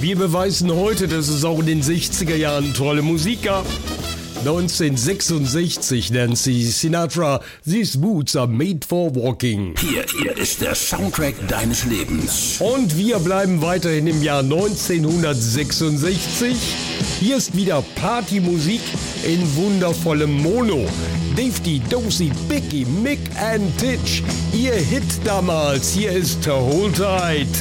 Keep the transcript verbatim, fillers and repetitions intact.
Wir beweisen heute, dass es auch in den sechziger Jahren tolle Musik gab. neunzehnhundertsechsundsechzig, Nancy Sinatra, These Boots are made for walking. Hier, hier ist der Soundtrack deines Lebens. Und wir bleiben weiterhin im Jahr neunzehnhundertsechsundsechzig. Hier ist wieder Partymusik in wundervollem Mono. Dave D, Dozy, Bicky, Mick and Titch. Ihr Hit damals, hier ist Hold Tight.